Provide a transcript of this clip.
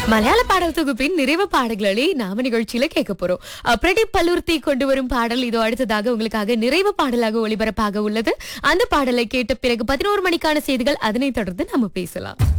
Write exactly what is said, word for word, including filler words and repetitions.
மலையாள பாடல் தொகுப்பின் நிறைவு பாடல்களை நாம நிகழ்ச்சியில கேட்க போறோம். அஹ், பிரதீப் பல்லூர்த்தி கொண்டு வரும் பாடல் இதோ அடுத்ததாக உங்களுக்காக நிறைவு பாடலாக ஒளிபரப்பாக உள்ளது. அந்த பாடலை கேட்ட பிறகு பதினோரு மணிக்கான செய்திகள், அதனைத் தொடர்ந்து நம்ம பேசலாம்.